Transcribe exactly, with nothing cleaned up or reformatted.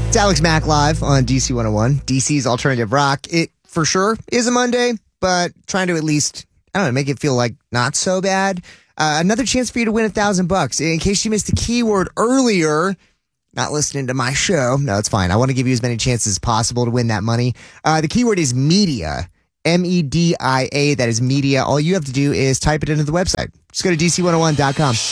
It's Alex Mack live on D C one oh one, D C's Alternative Rock. It for sure is a Monday, but trying to at least, I don't know, make it feel like not so bad. Uh, another chance for you to win a thousand bucks. In case you missed the keyword earlier, not listening to my show. No, it's fine. I want to give you as many chances as possible to win that money. Uh, the keyword is media. M E D I A. That is media. All you have to do is type it into the website. Just go to D C one oh one dot com.